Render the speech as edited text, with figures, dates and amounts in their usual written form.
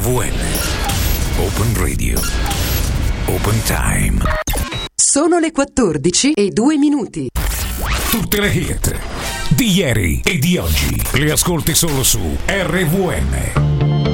RVN Open Radio Open Time. Sono le 14:02. Tutte le hit di ieri e di oggi le ascolti solo su RVN.